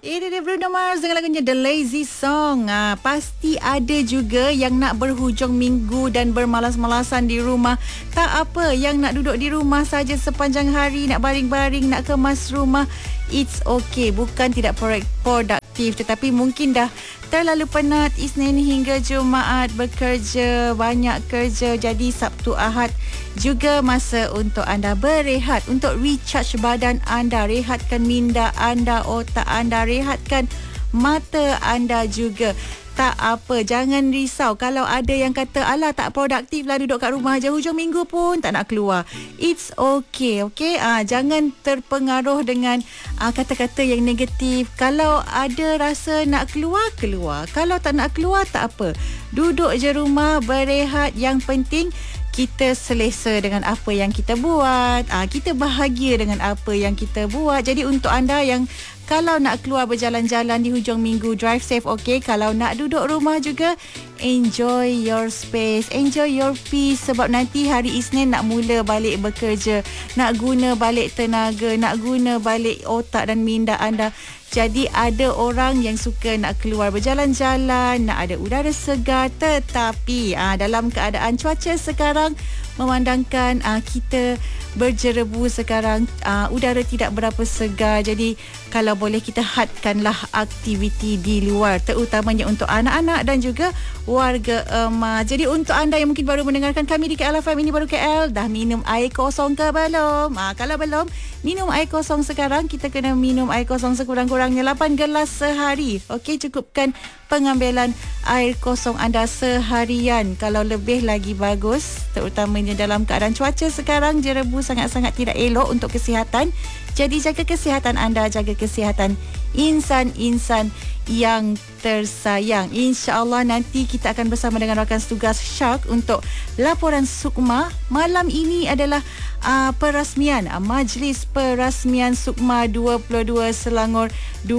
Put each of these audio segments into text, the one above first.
Ini dia Bruno Mars dengan lagunya The Lazy Song. Pasti ada juga yang nak berhujung minggu dan bermalas-malasan di rumah. Tak apa, yang nak duduk di rumah saja sepanjang hari, nak baring-baring, nak kemas rumah. It's okay, bukan tidak produktif, tetapi mungkin dah terlalu penat Isnin hingga Jumaat bekerja, banyak kerja. Jadi Sabtu Ahad juga masa untuk anda berehat, untuk recharge badan anda, rehatkan minda anda, otak anda, rehatkan mata anda juga. Tak apa, jangan risau kalau ada yang kata alah tak produktif lah duduk kat rumah je, hujung minggu pun tak nak keluar. It's okay, okay? Jangan terpengaruh dengan kata-kata yang negatif. Kalau ada rasa nak keluar, keluar. Kalau tak nak keluar, tak apa. Duduk je rumah, berehat. Yang penting kita selesa dengan apa yang kita buat. Kita bahagia dengan apa yang kita buat. Jadi untuk anda yang kalau nak keluar berjalan-jalan di hujung minggu, drive safe, okay? Kalau nak duduk rumah juga, enjoy your space, enjoy your peace. Sebab nanti hari Isnin nak mula balik bekerja, nak guna balik tenaga, nak guna balik otak dan minda anda. Jadi ada orang yang suka nak keluar berjalan-jalan, nak ada udara segar. Tetapi dalam keadaan cuaca sekarang, memandangkan kita berjerebu sekarang, udara tidak berapa segar. Jadi kalau boleh kita hadkanlah aktiviti di luar, terutamanya untuk anak-anak dan juga warga emas. Jadi untuk anda yang mungkin baru mendengarkan kami di KL FM, ini baru KL, dah minum air kosong ke belum? Kalau belum, minum air kosong sekarang. Kita kena minum air kosong sekurang-kurangnya 8 gelas sehari. Okey, cukupkan pengambilan air kosong anda seharian. Kalau lebih lagi bagus, terutamanya dalam keadaan cuaca sekarang jerebu sangat-sangat tidak elok untuk kesihatan. Jadi jaga kesihatan anda, jaga kesihatan insan-insan yang tersayang. InsyaAllah nanti kita akan bersama dengan rakan setugas Shark untuk laporan Sukma. Malam ini adalah perasmian, Majlis Perasmian Sukma 22 Selangor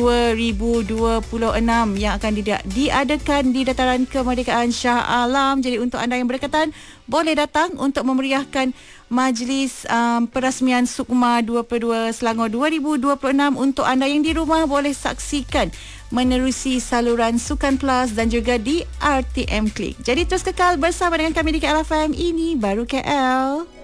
2026 yang akan diadakan di Dataran Kemerdekaan Shah Alam. Jadi untuk anda yang berdekatan, boleh datang untuk memeriahkan Majlis Perasmian Sukma 22 Selangor 2026. Untuk anda yang di rumah, boleh saksikan menerusi saluran Sukan Plus dan juga di RTM Klik. Jadi terus kekal bersama dengan kami di KL FM, ini baru KL.